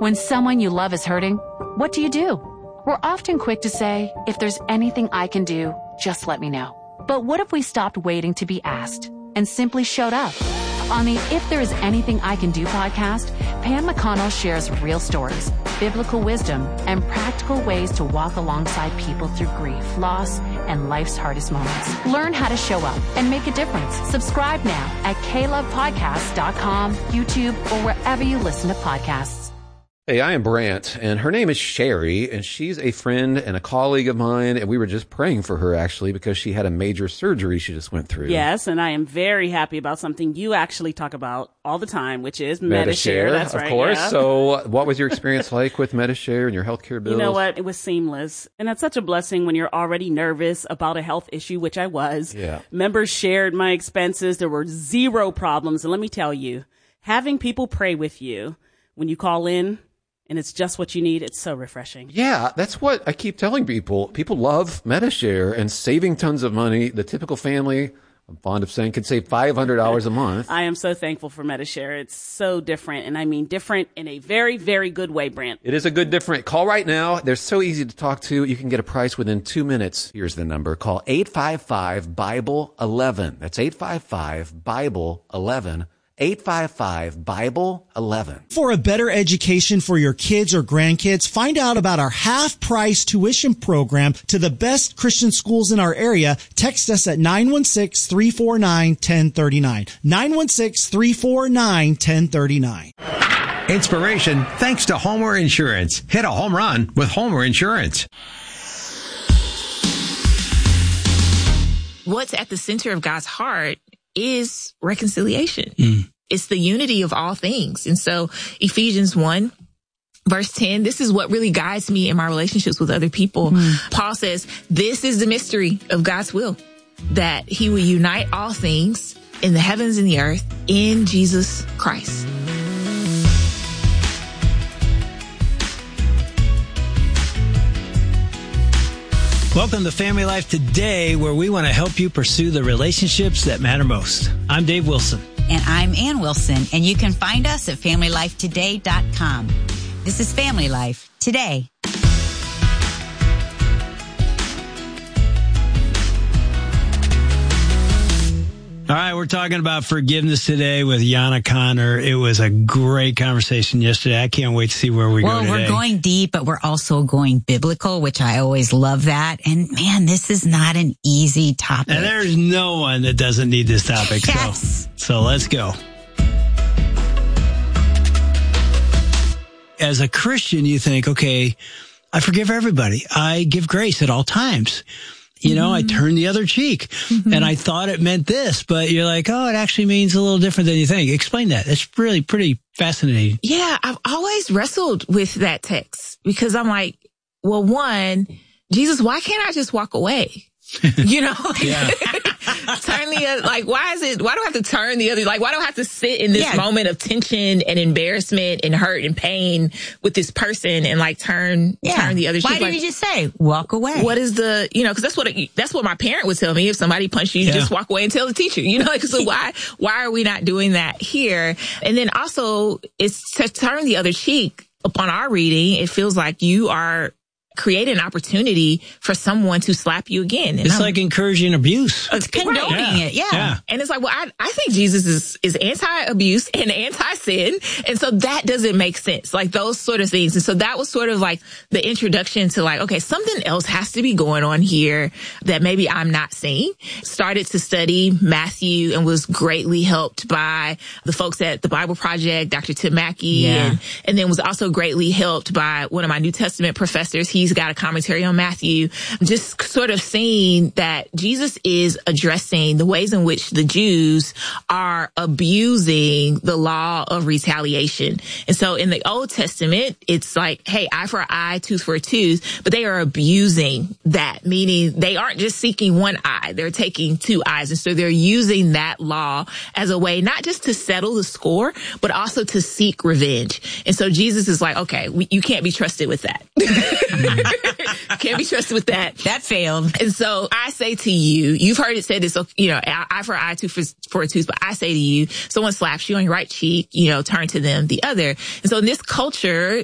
When someone you love is hurting, what do? We're often quick to say, if there's anything I can do, just let me know. But what if we stopped waiting to be asked and simply showed up? On the If There Is Anything I Can Do podcast, Pam McConnell shares real stories, biblical wisdom, and practical ways to walk alongside people through grief, loss, and life's hardest moments. Learn how to show up and make a difference. Subscribe now at KLovePodcasts.com, YouTube, or wherever you listen to podcasts. Hey, I am Brant, and her name is Sherry, and she's a friend and a colleague of mine, and we were just praying for her, actually, because she had a major surgery she just went through. Yes, and I am very happy about something you actually talk about all the time, which is Medi-Share. That's right, of course. Yeah. So what was your experience like with Medi-Share and your healthcare bills? You know what? It was seamless. And that's such a blessing when you're already nervous about a health issue, which I was. Yeah. Members shared my expenses. There were zero problems. And let me tell you, having people pray with you when you call in, and it's just what you need, it's so refreshing. Yeah, that's what I keep telling people. People love Medi-Share and saving tons of money. The typical family, I'm fond of saying, could save $500 a month. I am so thankful for Medi-Share. It's so different, and I mean different in a very, very good way, Brant. It is a good different. Call right now. They're so easy to talk to. You can get a price within 2 minutes. Here's the number. Call 855-BIBLE-11. That's 855-BIBLE-11. 855-BIBLE-11. For a better education for your kids or grandkids, find out about our half-price tuition program to the best Christian schools in our area. Text us at 916-349-1039. 916-349-1039. Inspiration thanks to Homer Insurance. Hit a home run with Homer Insurance. What's at the center of God's heart is reconciliation. It's the unity of all things. And so Ephesians 1, verse 10, this is what really guides me in my relationships with other people. Paul says, this is the mystery of God's will, that he will unite all things in the heavens and the earth in Jesus Christ. Welcome to Family Life Today, where we want to help you pursue the relationships that matter most. I'm Dave Wilson. And I'm Ann Wilson, and you can find us at FamilyLifeToday.com. This is Family Life Today. All right, we're talking about forgiveness today with Yana Connor. It was a great conversation yesterday. I can't wait to see where we go today. Well, we're going deep, but we're also going biblical, which I always love that. And man, this is not an easy topic. And there's no one that doesn't need this topic. Yes. So let's go. As a Christian, you think, okay, I forgive everybody. I give grace at all times. You know, I turn the other cheek, and I thought it meant this, but you're like, oh, it actually means a little different than you think. Explain that. It's really pretty fascinating. Yeah, I've always wrestled with that text because I'm like, well, one, Jesus, why can't I just walk away? You know, turn the, like, why do I have to turn the other, like, why do I have to sit in this moment of tension and embarrassment and hurt and pain with this person and like turn the other cheek? Why didn't you just say, walk away? What is the, you know, cause that's what my parent would tell me. If somebody punched you, you just walk away and tell the teacher, you know, like, so why are we not doing that here? And then also it's to turn the other cheek. Upon our reading, it feels like you are create an opportunity for someone to slap you again. And it's like encouraging abuse. It's condoning it. Yeah. And it's like, well, I think Jesus is anti-abuse and anti-sin. And so that doesn't make sense. Like those sort of things. And so that was sort of like the introduction to like, okay, something else has to be going on here that maybe I'm not seeing. Started to study Matthew and was greatly helped by the folks at the Bible Project, Dr. Tim Mackey, and then was also greatly helped by one of my New Testament professors. He's got a commentary on Matthew, just sort of seeing that Jesus is addressing the ways in which the Jews are abusing the law of retaliation. And so in the Old Testament, it's like, hey, eye for an eye, tooth for a tooth, but they are abusing that, meaning they aren't just seeking one eye, they're taking two eyes. And so they're using that law as a way not just to settle the score, but also to seek revenge. And so Jesus is like, okay, you can't be trusted with that. Can't be trusted with that. That failed. And so I say to you, you've heard it said this, you know, eye for eye, tooth for a tooth, but I say to you, someone slaps you on your right cheek, you know, turn to them the other. And so in this culture,